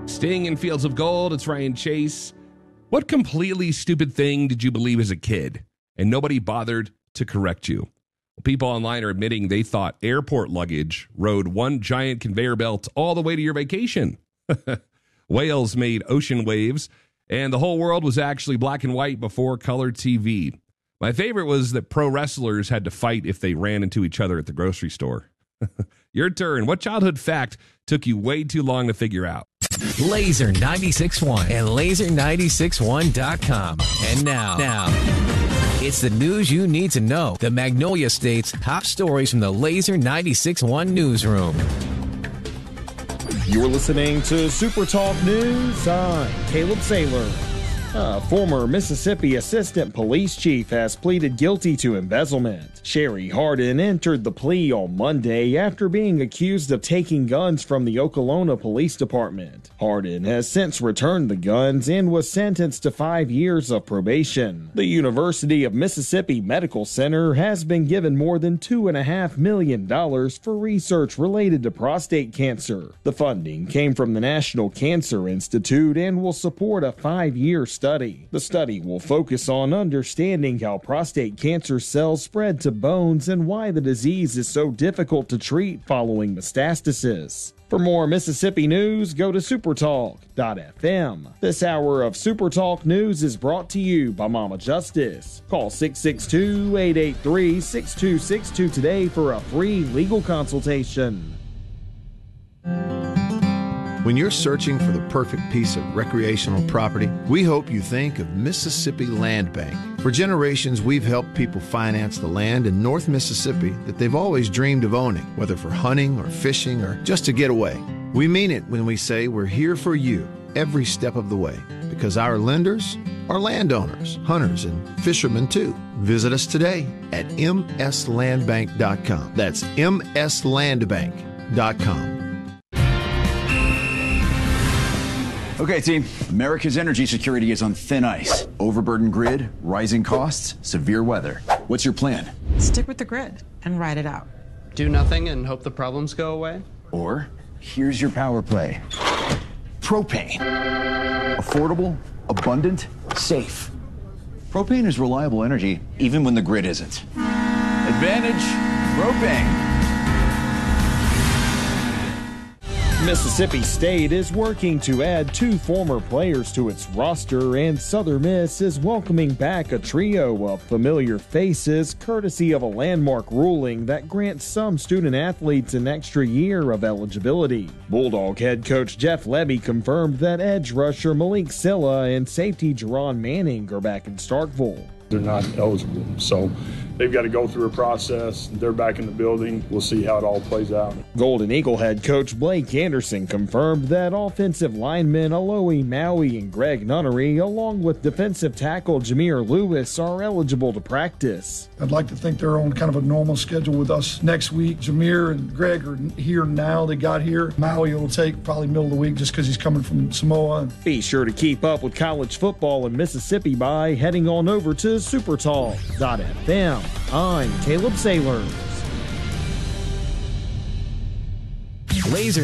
Sting in Fields of Gold. It's Ryan Chase. What completely stupid thing did you believe as a kid and nobody bothered to correct you? Well, people online are admitting they thought airport luggage rode one giant conveyor belt all the way to your vacation. Whales made ocean waves, and the whole world was actually black and white before color TV. My favorite was that pro wrestlers had to fight if they ran into each other at the grocery store. Your turn. What childhood fact took you way too long to figure out? Laser 96.1 and laser961.com. And now, it's the news you need to know. The Magnolia State's top stories from the Laser 96.1 newsroom. You're listening to Super Talk News. I'm Caleb Saylor. A former Mississippi assistant police chief has pleaded guilty to embezzlement. Sherry Hardin entered the plea on Monday after being accused of taking guns from the Okolona Police Department. Hardin has since returned the guns and was sentenced to 5 years of probation. The University of Mississippi Medical Center has been given more than $2.5 million for research related to prostate cancer. The funding came from the National Cancer Institute and will support a 5-year study. The study will focus on understanding how prostate cancer cells spread to bones and why the disease is so difficult to treat following metastasis. For more Mississippi news, go to supertalk.fm. This hour of Super Talk News is brought to you by Mama Justice. Call 662-883-6262 today for a free legal consultation. When you're searching for the perfect piece of recreational property, we hope you think of Mississippi Land Bank. For generations, we've helped people finance the land in North Mississippi that they've always dreamed of owning, whether for hunting or fishing or just to get away. We mean it when we say we're here for you every step of the way, because our lenders are landowners, hunters, and fishermen too. Visit us today at mslandbank.com. That's mslandbank.com. Okay, team. America's energy security is on thin ice. Overburdened grid, rising costs, severe weather. What's your plan? Stick with the grid and ride it out. Do nothing and hope the problems go away? Or, here's your power play. Propane. Affordable, abundant, safe. Propane is reliable energy even when the grid isn't. Advantage propane. Mississippi State is working to add 2 former players to its roster, and Southern Miss is welcoming back a trio of familiar faces courtesy of a landmark ruling that grants some student athletes an extra year of eligibility. Bulldog head coach Jeff Levy confirmed that edge rusher Malik Silla and safety Jerron Manning are back in Starkville. They're not eligible, so they've got to go through a process. They're back in the building. We'll see how it all plays out. Golden Eagle head coach Blake Anderson confirmed that offensive linemen Alohi Maui and Greg Nunnery, along with defensive tackle Jameer Lewis, are eligible to practice. I'd like to think they're on kind of a normal schedule with us next week. Jameer and Greg are here now. They got here. Maui will take probably middle of the week just because he's coming from Samoa. Be sure to keep up with college football in Mississippi by heading on over to supertalk.fm. I'm Caleb Saylor. Laser